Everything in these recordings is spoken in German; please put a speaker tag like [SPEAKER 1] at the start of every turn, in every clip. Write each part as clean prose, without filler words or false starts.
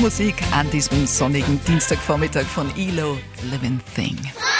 [SPEAKER 1] Musik an diesem sonnigen Dienstagvormittag von ELO, Living Thing.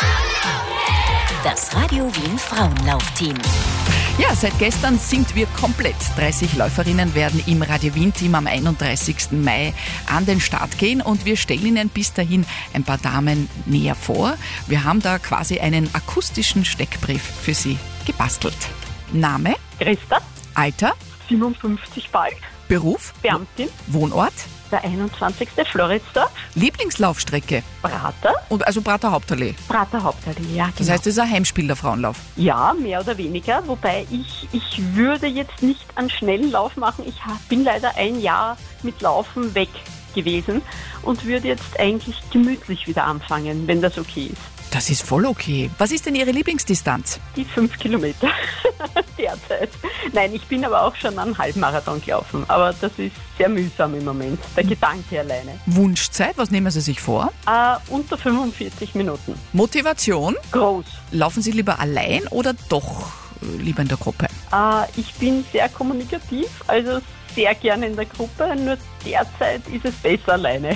[SPEAKER 2] Das Radio Wien Frauenlaufteam.
[SPEAKER 1] Ja, seit gestern sind wir komplett. 30 Läuferinnen werden im Radio Wien-Team am 31. Mai an den Start gehen und wir stellen Ihnen bis dahin ein paar Damen näher vor. Wir haben da quasi einen akustischen Steckbrief für Sie gebastelt. Name?
[SPEAKER 3] Christa,
[SPEAKER 1] Alter?
[SPEAKER 3] 57 bald,
[SPEAKER 1] Beruf?
[SPEAKER 3] Beamtin,
[SPEAKER 1] Wohnort?
[SPEAKER 3] der 21. Floridsdorf,
[SPEAKER 1] Lieblingslaufstrecke?
[SPEAKER 3] Prater,
[SPEAKER 1] Und also Prater Hauptallee.
[SPEAKER 3] Prater Hauptallee, ja genau.
[SPEAKER 1] Das heißt, das ist ein Heimspiel, der Frauenlauf.
[SPEAKER 3] Ja, mehr oder weniger, wobei ich würde jetzt nicht einen schnellen Lauf machen. Ich bin leider ein Jahr mit Laufen weg gewesen und würde jetzt eigentlich gemütlich wieder anfangen, wenn das okay ist.
[SPEAKER 1] Das ist voll okay. Was ist denn Ihre Lieblingsdistanz?
[SPEAKER 3] Die 5 Kilometer derzeit. Nein, ich bin aber auch schon einen Halbmarathon gelaufen, aber das ist sehr mühsam im Moment, der Gedanke alleine.
[SPEAKER 1] Wunschzeit, was nehmen Sie sich vor?
[SPEAKER 3] Unter 45 Minuten.
[SPEAKER 1] Motivation?
[SPEAKER 3] Groß.
[SPEAKER 1] Laufen Sie lieber allein oder doch lieber in der Gruppe?
[SPEAKER 3] Ich bin sehr kommunikativ, also sehr gerne in der Gruppe, nur derzeit ist es besser alleine.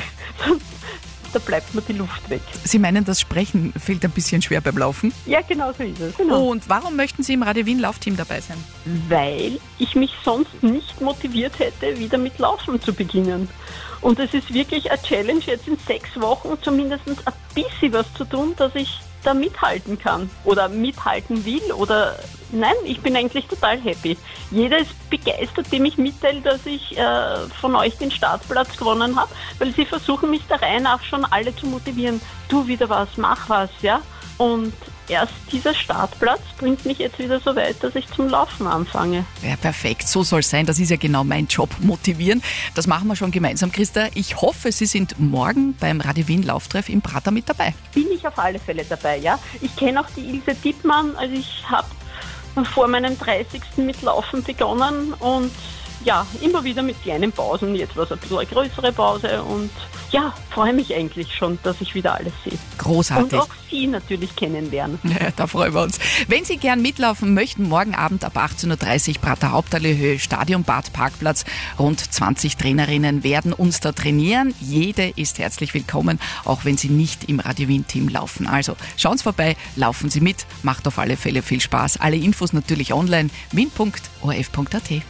[SPEAKER 3] Da bleibt mir die Luft weg.
[SPEAKER 1] Sie meinen, das Sprechen fällt ein bisschen schwer beim Laufen?
[SPEAKER 3] Ja, genau so ist es. Genau.
[SPEAKER 1] Und warum möchten Sie im Radio Wien Laufteam dabei sein?
[SPEAKER 3] Weil ich mich sonst nicht motiviert hätte, wieder mit Laufen zu beginnen. Und es ist wirklich eine Challenge, jetzt in 6 Wochen zumindest ein bisschen was zu tun, dass ich da mithalten kann oder mithalten will oder nein, ich bin eigentlich total happy. Jeder ist begeistert, dem ich mitteile, dass ich von euch den Startplatz gewonnen habe, weil sie versuchen mich der Reihe nach schon alle zu motivieren. Tu wieder was, mach was, ja. Und erst dieser Startplatz bringt mich jetzt wieder so weit, dass ich zum Laufen anfange.
[SPEAKER 1] Ja, perfekt. So soll es sein. Das ist ja genau mein Job, motivieren. Das machen wir schon gemeinsam, Christa. Ich hoffe, Sie sind morgen beim Radio Wien Lauftreff im Prater mit dabei.
[SPEAKER 3] Bin ich auf alle Fälle dabei, ja. Ich kenne auch die Ilse Dittmann, also ich habe vor meinem 30. mit Laufen begonnen und ja, immer wieder mit kleinen Pausen. Jetzt war es ein bisschen eine größere Pause und ja, freue mich eigentlich schon, dass ich wieder alles sehe.
[SPEAKER 1] Großartig.
[SPEAKER 3] Und auch Sie natürlich kennenlernen.
[SPEAKER 1] Ja, da freuen wir uns. Wenn Sie gern mitlaufen möchten, morgen Abend ab 18.30 Uhr Prater Hauptallee Höhe, Stadion Bad Parkplatz. Rund 20 Trainerinnen werden uns da trainieren. Jede ist herzlich willkommen, auch wenn Sie nicht im Radio Wien Team laufen. Also schauen Sie vorbei, laufen Sie mit, macht auf alle Fälle viel Spaß. Alle Infos natürlich online, wien.orf.at.